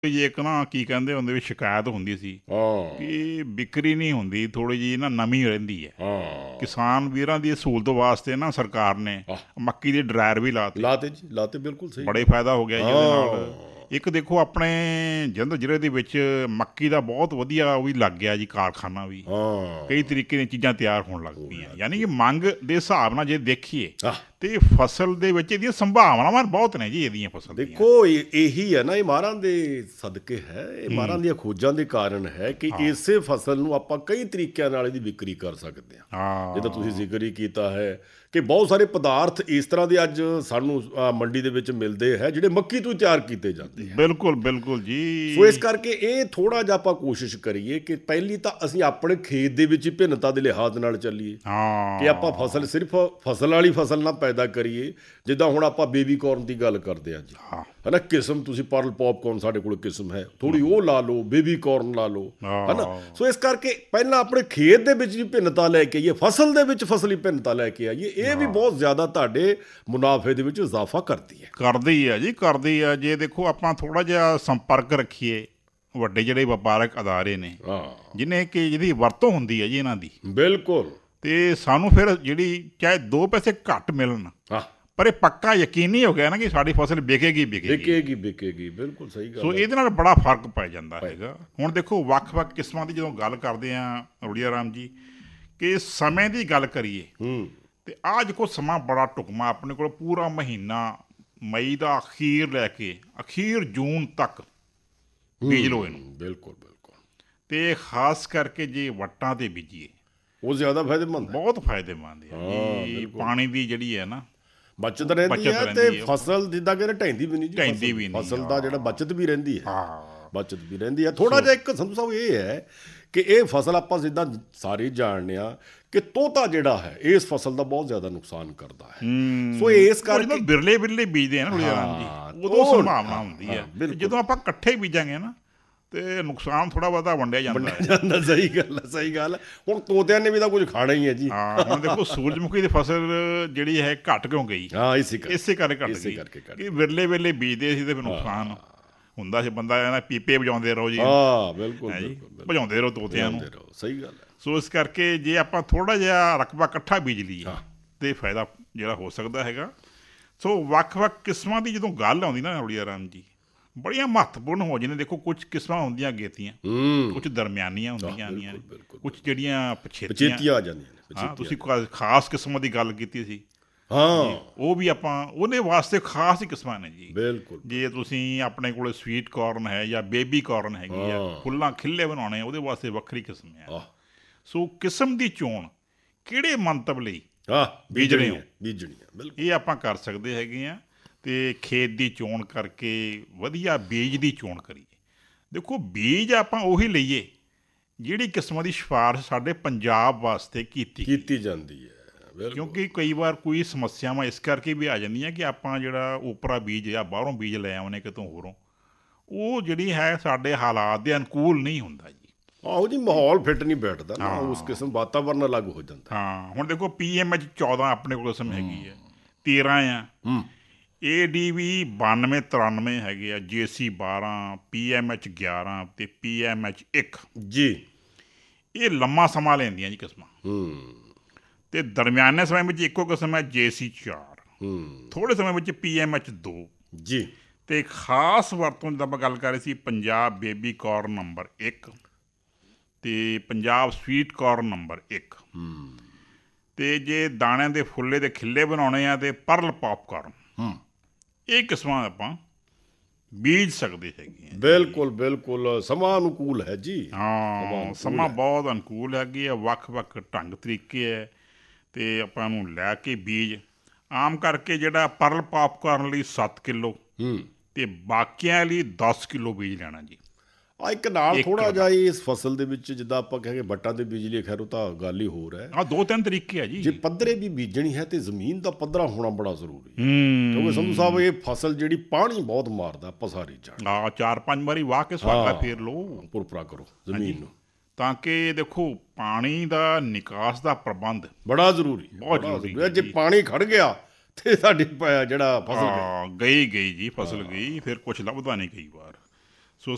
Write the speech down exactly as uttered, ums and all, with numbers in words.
ਜੀ ਇੱਕ ਨਾ ਕੀ ਕਹਿੰਦੇ ਹੁੰਦੇ ਵੀ ਸ਼ਿਕਾਇਤ ਹੁੰਦੀ ਸੀ ਹਾਂ ਕਿ ਵਿਕਰੀ ਨਹੀਂ ਹੁੰਦੀ, ਥੋੜੀ ਜਿਹੀ ਨਾ ਨਮੀ ਰਹਿੰਦੀ ਹੈ। ਹਾਂ ਕਿਸਾਨ ਵੀਰਾਂ ਦੀ ਸਹੂਲਤ ਵਾਸਤੇ ਨਾ ਸਰਕਾਰ ਨੇ ਆਹ, ਮੱਕੀ ਦੇ ਡਰਾਇਰ ਵੀ ਲਾਤੇ, ਲਾਤੇ ਜੀ ਲਾਤੇ, ਬਿਲਕੁਲ ਸਹੀ ਬੜੇ ਗੱਲ। ਫਾਇਦਾ ਹੋ ਗਿਆ ਜੀ ਉਹਦੇ ਨਾਲ। ਹਾਂ ਇੱਕ ਦੇਖੋ ਆਪਣੇ ਜਲੰਧਰ ਜ਼ਿਲ੍ਹੇ ਦੇ ਵਿੱਚ ਮੱਕੀ ਦਾ ਬਹੁਤ ਵਧੀਆ ਉਹ ਵੀ ਲੱਗ ਗਿਆ ਜੀ ਕਾਰਖਾਨਾ ਵੀ, ਹਾਂ ਕਈ ਤਰੀਕੇ ਦੀਆਂ ਚੀਜ਼ਾਂ ਤਿਆਰ ਹੋਣ ਲੱਗ ਹੋਣ ਪਈਆਂ। ਲੱਗ ਯਾਨੀ ਕਿ ਮੰਗ ਦੇ ਹਿਸਾਬ ਨਾਲ ਜੇ ਦੇਖੀਏ ਆਹ, ਤੇ ਫਸਲ ਦੇ ਵਿੱਚ ਇਹਦੀਆਂ ਸੰਭਾਵਨਾਵਾਂ ਬਹੁਤ ਨੇ ਜੀ, ਇਹਦੀਆਂ ਫਸਲ ਦੀਆਂ। ਦੇਖੋ ਇਹ- ਇਹੀ ਹੈ ਨਾ, ਇਹ ਮਾਹਰਾਂ ਦੇ ਸਦਕੇ ਹੈ, ਇਹ ਮਾਹਰਾਂ ਹੂੰ ਦੀਆਂ ਖੋਜਾਂ ਦੇ ਕਾਰਨ ਹੈ ਕਿ ਹਾਂ ਇਸੇ ਫਸਲ ਨੂੰ ਆਪਾਂ ਕਈ ਤਰੀਕਿਆਂ ਨਾਲ ਇਹਦੀ ਵਿਕਰੀ ਕਰ ਸਕਦੇ ਹਾਂ। ਜਿੱਦਾਂ ਤੁਸੀਂ ਹਾਂ ਜ਼ਿਕਰ ਹੀ ਕੀਤਾ ਹੈ ਕਿ ਬਹੁਤ ਸਾਰੇ ਪਦਾਰਥ ਇਸ ਤਰ੍ਹਾਂ ਦੇ ਅੱਜ ਸਾਨੂੰ ਅ, ਮੰਡੀ ਦੇ ਵਿੱਚ ਮਿਲਦੇ ਹੈ ਜਿਹੜੇ ਮੱਕੀ ਤੋਂ ਹੀ ਤਿਆਰ ਕੀਤੇ ਜਾਂਦੇ ਹੈ। ਬਿਲਕੁਲ ਬਿਲਕੁਲ ਸੋ ਇਸ ਜੀ। ਕਰਕੇ ਇਹ ਥੋੜਾ ਜਿਹਾ ਆਪਾਂ ਕੋਸ਼ਿਸ਼ ਕਰੀਏ ਕਿ ਪਹਿਲੀ ਤਾਂ ਅਸੀਂ ਆਪਣੇ ਖੇਤ ਦੇ ਵਿੱਚ ਹੀ ਭਿੰਨਤਾ ਦੇ ਲਿਹਾਜ਼ ਨਾਲ ਚੱਲੀਏ, ਕਿ ਆਪਾਂ ਹਾਂ ਫਸਲ ਸਿਰਫ ਫਸਲ ਵਾਲੀ ਫਸਲ ਨਾ ਪੈਦਾ ਕਰੀਏ। ਜਿੱਦਾਂ ਹੁਣ ਆਪਾਂ ਬੇਬੀ ਕਾਰਨ ਦੀ ਗੱਲ ਕਰਦੇ ਹਾਂ ਜੀ, ਹਾਂ ਹੈ ਨਾ, ਕਿਸਮ ਤੁਸੀਂ ਪਰਲ ਪੌਪਕੌਰਨ ਸਾਡੇ ਕੋਲ ਕਿਸਮ ਹੈ, ਥੋੜੀ ਉਹ ਲਾ ਲਓ, ਬੇਬੀ ਕਾਰਨ ਲਾ ਲਓ, ਹੈ ਨਾ। ਹਾਂ ਸੋ ਇਸ ਕਰਕੇ ਪਹਿਲਾਂ ਆਪਣੇ ਖੇਤ ਦੇ ਵਿੱਚ ਵੀ ਭਿੰਨਤਾ ਲੈ ਕੇ ਆਈਏ, ਫਸਲ ਦੇ ਵਿੱਚ ਫਸਲੀ ਭਿੰਨਤਾ ਲੈ ਕੇ ਆਈਏ। ਇਹ ਵੀ ਬਹੁਤ ਜ਼ਿਆਦਾ ਤੁਹਾਡੇ ਮੁਨਾਫੇ ਦੇ ਵਿੱਚ ਇਜ਼ਾਫਾ ਕਰਦੀ ਹੈ। ਕਰਦੀ ਆ ਜੀ, ਕਰਦੀ ਆ। ਜੇ ਦੇਖੋ ਆਪਾਂ ਥੋੜਾ ਜਿਹਾ ਸੰਪਰਕ ਰੱਖੀਏ ਵੱਡੇ ਜਿਹੜੇ ਵਪਾਰਕ ਅਦਾਰੇ ਨੇ, ਹਾਂ ਜਿਹਨੇ ਕਿ ਜਿਹਦੀ ਵਰਤੋਂ ਹੁੰਦੀ ਹੈ ਜੀ ਇਹਨਾਂ ਦੀ, ਬਿਲਕੁਲ। ਤੇ ਸਾਨੂੰ ਫਿਰ ਜਿਹੜੀ ਚਾਹੇ ਦੋ ਪੈਸੇ ਘੱਟ ਮਿਲਣ, ਹਾਂ ਪਰ ਇਹ ਪੱਕਾ ਯਕੀਨੀ ਹੋ ਗਿਆ ਨਾ ਕਿ ਸਾਡੀ ਫਸਲ ਵਿਕੇਗੀ ਵਿਕੇਗੀ। ਵਿਕੇਗੀ ਵਿਕੇਗੀ, ਬਿਲਕੁਲ ਸਹੀ ਗੱਲ ਸੋ ਹੈ। ਇਹਦੇ ਨਾਲ ਬੜਾ ਫਰਕ ਪੈ ਜਾਂਦਾ ਹੈਗਾ। ਹੁਣ ਦੇਖੋ ਵੱਖ-ਵੱਖ ਕਿਸਮਾਂ ਦੀ ਜਦੋਂ ਗੱਲ ਕਰਦੇ ਆ ਰੁੜੀਆ ਰਾਮ ਜੀ, ਕਿ ਸਮੇਂ ਦੀ ਗੱਲ ਕਰੀਏ ਹੂੰ ਤੇ ਆਹ ਦੇਖੋ ਸਮਾਂ ਬੜਾ ਢੁਕਵਾਂ, ਆਪਣੇ ਕੋਲ ਪੂਰਾ ਮਹੀਨਾ ਮਈ ਦਾ ਅਖੀਰ ਲੈ ਕੇ ਅਖੀਰ ਜੂਨ ਤੱਕ ਬੀਜ ਲਓ ਇਹਨੂੰ। ਬਿਲਕੁਲ ਬਿਲਕੁਲ, ਤੇ ਖਾਸ ਕਰਕੇ ਜੇ ਵੱਟਾਂ ਤੇ ਬੀਜੀਏ ਉਹ ਜ਼ਿਆਦਾ ਫਾਇਦੇਮੰਦ ਹੈ। ਬਹੁਤ ਫਾਇਦੇਮੰਦ ਹੈ ਹਾਂ, ਜੀ। ਬਿਲਕੁਲ। ਪਾਣੀ ਦੀ ਜਿਹੜੀ ਹੈ ਨਾ ਬਚਤ ਰਹਿੰਦੀ ਬਚਤ ਹੈ, ਰਹਿੰਦੀ ਤੇ ਹੈ। ਫਸਲ ਜਿੱਦਾਂ ਕਿ ਢਹਿੰਦੀ ਵੀ ਨਹੀਂ ਜੀ, ਢਹਿੰਦੀ ਫਸਲ- ਵੀ ਨਹੀਂ, ਫਸਲ ਦਾ ਜਿਹੜਾ ਬਚਤ ਵੀ ਰਹਿੰਦੀ ਹੈ, ਹਾਂ ਬਚਤ ਵੀ ਰਹਿੰਦੀ ਹੈ। ਥੋੜਾ ਜਿਹਾ ਇੱਕ ਸੰਧੂ ਸਾਹਿਬ ਇਹ ਹੈ ਕਿ ਇਹ ਫਸਲ ਆਪਾਂ ਜਿੱਦਾਂ ਸਾਰੇ ਜਾਣਦੇ ਆ ਕਿ ਤੋਤਾ ਜਿਹੜਾ ਹੈ ਇਸ ਫਸਲ ਦਾ ਬਹੁਤ ਜ਼ਿਆਦਾ ਨੁਕਸਾਨ ਕਰਦਾ ਹੈ। ਹੂੰ। ਸੋ ਇਸ ਉਹ ਕਰਕੇ ਜਦੋਂ ਬਿਰਲੇ ਬਿਰਲੇ ਬੀਜਦੇ ਆ ਨਾ ਰੁੜੀਆ ਰਾਮ ਹਾਂ, ਜੀ, ਉਦੋਂ ਉਹ- ਸੰਭਾਵਨਾ ਹਾਂ, ਹੁੰਦੀ ਹਾਂ, ਹੈ। ਬਿਲਕੁਲ। ਜਦੋਂ ਆਪਾਂ ਇਕੱਠੇ ਬੀਜਾਂਗੇ ਨਾ ਤੇ ਨੁਕਸਾਨ ਥੋੜਾ ਬਹੁਤਾ ਵੰਡਿਆ ਜਾਂਦਾ ਹੈ। ਜਾਂਦਾ। ਸਹੀ ਗੱਲ ਹੈ, ਸਹੀ ਗੱਲ ਹੈ। ਹੁਣ ਤੋਤਿਆਂ ਨੇ ਵੀ ਤਾਂ ਕੁਝ ਖਾਣਾ ਹੀ ਹੈ ਜੀ। ਹਾਂ ਹੁਣ ਦੇਖੋ ਸੂਰਜਮੁਖੀ ਦੀ ਫਸਲ ਜਿਹੜੀ ਹੈ ਘਟ ਕਿਉਂ ਗਈ, ਹਾਂ ਇਸੇ ਕਰਕੇ ਇਸੇ ਕਰਕੇ ਘਟ ਇਸੇ ਗਈ ਕਰਕੇ ਘੱਟ ਕਿ ਵਿਰਲੇ ਵਿਰਲੇ ਬੀਜਦੇ ਸੀ ਤੇ ਫਿਰ ਨੁਕਸਾਨ ਹੁੰਦਾ ਸੀ। ਬੰਦਾ ਕਹਿੰਦਾ ਪੀਪੇ ਵਜਾਉਂਦੇ ਰਹੋ ਜੀ, ਹਾਂ ਬਿਲਕੁਲ ਹੈ ਜੀ, ਬਿਲਕੁਲ ਬਿਲਕੁਲ। ਵਜਾਉਂਦੇ ਰਹੋ ਤੋਤਿਆਂ ਨੂੰ। ਲਿਆਉਂਦੇ ਰਹੋ, ਸਹੀ ਗੱਲ ਹੈ। ਸੋ ਇਸ ਕਰਕੇ ਜੇ ਆਪਾਂ ਥੋੜਾ ਜਿਹਾ ਰਕਬਾ ਇਕੱਠਾ ਬੀਜ ਲਈਏ ਹਾਂ। ਤੇ ਫਾਇਦਾ ਜਿਹੜਾ ਹੋ ਸਕਦਾ ਹੈਗਾ। ਸੋ ਵੱਖ-ਵੱਖ ਕਿਸਮਾਂ ਦੀ ਜਦੋਂ ਗੱਲ ਆਉਂਦੀ ਨਾ ਰੁੜੀਆ ਰਾਮ ਜੀ, ਬੜੀਆਂ ਮਹੱਤਵਪੂਰਨ ਹੋ ਜਾਂਦੀਆਂ। ਦੇਖੋ ਕੁਝ ਕਿਸਮਾਂ ਹੁੰਦੀਆਂ ਅਗੇਤੀਆਂ, ਹੂੰ ਕੁਝ ਦਰਮਿਆਨੀਆਂ ਹੁੰਦੀਆਂ ਆਉਂਦੀਆਂ ਨੇ, ਬਿਲਕੁਲ, ਬਿਲਕੁਲ, ਕੁਝ ਜਿਹੜੀਆਂ ਪਛੇਤੀਆਂ। ਪਚੇਤੀਆਂ ਆ ਜਾਂਦੀਆਂ ਨੇ, ਹਾਂ ਪਚੇਤੀਆਂ। ਤੁਸੀਂ ਕਾ- ਖਾਸ ਕਿਸਮਾਂ ਦੀ ਗੱਲ ਕੀਤੀ ਸੀ, ਹਾਂ ਉਹ ਵੀ ਆਪਾਂ ਉਹਦੇ ਵਾਸਤੇ ਖਾਸ ਹੀ ਕਿਸਮਾਂ ਨੇ ਜੀ। ਬਿਲਕੁਲ। ਜੇ ਤੁਸੀਂ ਆਪਣੇ ਕੋਲ ਸਵੀਟ ਕਾਰਨ ਹੈ ਜਾਂ ਬੇਬੀ ਕਾਰਨ ਹੈਗੀ ਆ, ਹਾਂ। ਫੁੱਲਾਂ ਖਿੱਲੇ ਬਣਾਉਣੇ ਆ, ਉਹਦੇ ਵਾਸਤੇ ਵੱਖਰੀ ਕਿਸਮ ਹੈ। ਆਹ ਸੋ ਕਿਸਮ ਦੀ ਚੋਣ ਕਿਹੜੇ ਮੰਤਵ ਲਈ ਹਾਂ ਬੀਜ ਰਹੇ ਬੀਜਣੀ ਹੋ, ਹੈ, ਬੀਜਣੀ ਹੈ, ਬਿਲਕੁਲ। ਇਹ ਆਪਾਂ ਕਰ ਸਕਦੇ ਹੈਗੇ ਆ। ਤੇ ਖੇਤ ਦੀ ਚੋਣ ਕਰਕੇ ਵਧੀਆ ਬੀਜ ਦੀ ਚੋਣ ਕਰੀਏ। ਦੇਖੋ ਬੀਜ ਆਪਾਂ ਉਹੀ ਲਈਏ ਜਿਹੜੀ ਕਿਸਮਾਂ ਦੀ ਸਿਫਾਰਿਸ਼ ਸਾਡੇ ਪੰਜਾਬ ਵਾਸਤੇ ਕੀਤੀ ਗਈ। ਕੀਤੀ ਜਾਂਦੀ ਹੈ, ਬਿਲਕੁਲ। ਕਿਉਂਕਿ ਕਈ ਵਾਰ ਕੋਈ ਸਮੱਸਿਆਵਾਂ ਇਸ ਕਰਕੇ ਵੀ ਆ ਜਾਂਦੀਆਂ ਕਿ ਆਪਾਂ ਜਿਹੜਾ ਉਪਰਾ ਬੀਜ ਜਾਂ ਬਾਹਰੋਂ ਬੀਜ ਲੈ ਆਉਣੇ ਕਿਤੋਂ ਹੋਰੋਂ, ਉਹ ਜਿਹੜੀ ਹੈ ਸਾਡੇ ਹਾਲਾਤ ਦੇ ਅਨੁਕੂਲ ਨਹੀਂ ਹੁੰਦਾ ਜੀ। ਆਹੋ ਜੀ, ਮਾਹੌਲ ਫਿੱਟ ਨਹੀਂ ਬੈਠਦਾ ਨਾ, ਹਾਂ। ਉਸ ਕਿਸਮ ਵਾਤਾਵਰਨ ਅਲੱਗ ਹੋ ਜਾਂਦਾ। ਹਾਂ ਹੁਣ ਦੇਖੋ ਪੀ ਐਮ ਐਚ ਚੌਦਾਂ ਆਪਣੇ ਕੋਲ ਕਿਸਮ ਹੈਗੀ ਹੈ, ਤੇਰਾਂ ਆ, ਹੂੰ ਏ ਡੀ ਵੀ ਬਾਨਵੇਂ ਤਰਾਨਵੇਂ ਹੈਗੇ ਆ, ਜੇ ਸੀ ਬਾਰਾਂ, ਪੀ ਐਮ ਐਚ ਗਿਆਰਾਂ ਤੇ ਪੀ ਐਮ ਐਚ ਇੱਕ। ਜੀ। ਇਹ ਲੰਮਾ ਸਮਾਂ ਲੈਂਦੀਆਂ ਜੀ ਕਿਸਮਾਂ। ਹੂੰ ਤੇ ਦਰਮਿਆਨੇ ਸਮੇਂ ਵਿੱਚ ਇੱਕੋ ਕਿਸਮ ਹੈ ਜੇ ਸੀ ਚਾਰ, ਹੂੰ ਥੋੜੇ ਸਮੇਂ ਵਿੱਚ ਪੀ ਐਮ ਐਚ ਦੋ। ਜੀ। ਤੇ ਖਾਸ ਵਰਤੋਂ ਜਿੱਦਾਂ ਆਪਾਂ ਗੱਲ ਕਰ ਰਹੇ ਸੀ, ਪੰਜਾਬ ਬੇਬੀ ਕਾਰਨ ਨੰਬਰ ਇੱਕ ਤੇ ਪੰਜਾਬ ਸਵੀਟ ਕਾਰਨ ਨੰਬਰ ਇੱਕ। ਹੂੰ ਤੇ ਜੇ ਦਾਣਿਆਂ ਦੇ ਫੁੱਲੇ ਦੇ ਖਿੱਲੇ ਬਣਾਉਣੇ ਆ ਤੇ ਪਰਲ ਪੌਪਕਾਰਨ। ਹੂੰ ਇਹ ਕਿਸਮਾਂ ਆਪਾਂ ਬੀਜ ਸਕਦੇ ਹੈਗੇ ਆ। ਬਿਲਕੁਲ ਬਿਲਕੁਲ, ਸਮਾਂ ਅਨੁਕੂਲ ਹੈ ਜੀ। ਹਾਂ ਅਨੁਕੂਲ ਸਮਾਂ ਹੈ। ਬਹੁਤ ਅਨੁਕੂਲ ਹੈਗੀ ਆ, ਵੱਖ-ਵੱਖ ਢੰਗ ਤਰੀਕੇ ਹੈ ਤੇ ਆਪਾਂ ਨੂੰ ਲੈ ਕੇ ਬੀਜ ਆਮ ਕਰਕੇ ਜਿਹੜਾ ਪਰਲ ਪੌਪਕਾਰਨ ਲਈ ਸੱਤ ਕਿਲੋ ਹੂੰ ਤੇ ਬਾਕੀਆਂ ਲਈ ਦਸ ਕਿਲੋ ਬੀਜ ਲੈਣਾ ਜੀ। ਆ ਇੱਕ ਨਾਲ ਇੱਕ ਥੋੜਾ ਦਾ। ਜਿਹਾ ਇਸ ਫਸਲ ਦੇ ਵਿੱਚ ਜਿੱਦਾਂ ਆਪਾਂ ਕਹਾਂਗੇ ਵੱਟਾਂ ਤੇ ਬੀਜ ਲਈ, ਖੈਰ ਉਹ ਤਾਂ ਗੱਲ ਹੀ ਹੋਰ ਹੈ। ਆਹ ਦੋ ਤਿੰਨ ਤਰੀਕੇ ਆ ਜੀ। ਜੇ ਪੱਧਰੇ ਵੀ ਬੀਜਣੀ ਹੈ ਤੇ ਜ਼ਮੀਨ ਦਾ ਪੱਧਰਾ ਹੋਣਾ ਬੜਾ ਜ਼ਰੂਰੀ ਹੈ, ਹੂੰ ਕਿਉਂਕਿ ਸੰਧੂ ਸਾਹਿਬ ਇਹ ਫਸਲ ਜਿਹੜੀ ਪਾਣੀ ਬਹੁਤ ਮਾਰਦਾ, ਆਪਾਂ ਸਾਰੀ ਜਾਣ ਆ ਚਾਰ ਪੰਜ ਵਾਰੀ ਵਾਹ ਕੇ ਸੁਹਾਗਾ ਹਾਂ। ਫੇਰ ਲਓ, ਪੁਰਪਰਾ ਕਰੋ ਜ਼ਮੀਨ ਨੂੰ, ਤਾਂ ਕਿ ਦੇਖੋ ਪਾਣੀ ਦਾ ਨਿਕਾਸ ਦਾ ਪ੍ਰਬੰਧ ਬੜਾ ਜ਼ਰੂਰੀ ਹੈ, ਬਹੁਤ ਬੜਾ ਜ਼ਰੂਰੀ ਹੈ। ਜੇ ਜੀ। ਪਾਣੀ ਖੜ ਗਿਆ ਤੇ ਸਾਡੀ ਪ- ਜਿਹੜਾ ਫਸਲ ਗਈ। ਹਾਂ ਗਈ ਗਈ ਜੀ ਫਸਲ ਗਈ, ਫਿਰ ਕੁਛ ਲੱਭਦਾ ਨਹੀਂ ਕਈ ਵਾਰ।